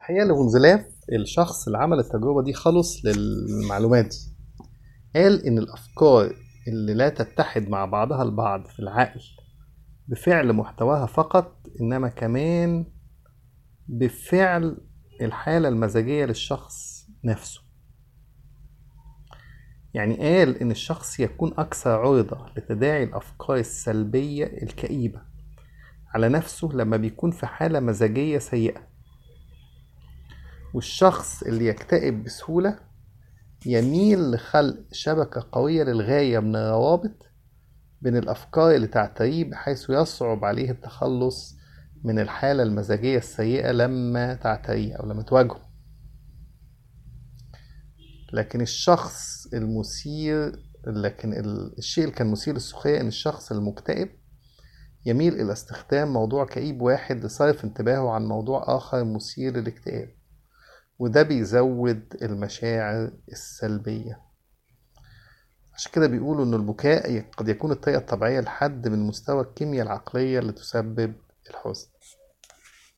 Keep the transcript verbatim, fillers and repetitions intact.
الحقيقة لفونزلاف الشخص اللي عمل التجربة دي خلص للمعلومات دي. قال إن الأفكار اللي لا تتحد مع بعضها البعض في العقل بفعل محتواها فقط، إنما كمان بفعل الحالة المزاجية للشخص نفسه. يعني قال إن الشخص يكون أكثر عرضة لتداعي الأفكار السلبية الكئيبة على نفسه لما بيكون في حالة مزاجية سيئة، والشخص اللي يكتئب بسهولة يميل لخلق شبكة قوية للغاية من الروابط بين الأفكار اللي تعتريه، بحيث يصعب عليه التخلص من الحالة المزاجية السيئة لما تعتريه أو لما تواجهه. لكن الشخص المثير لكن الشيء اللي كان مثير للسخرية إن الشخص المكتئب يميل إلى استخدام موضوع كئيب واحد لصرف انتباهه عن موضوع آخر مثير للاكتئاب، وده بيزود المشاعر السلبية. عشان كده بيقولوا إن البكاء قد يكون الطريقة الطبيعية لحد من مستوى الكيمياء العقلية اللي تسبب الحزن.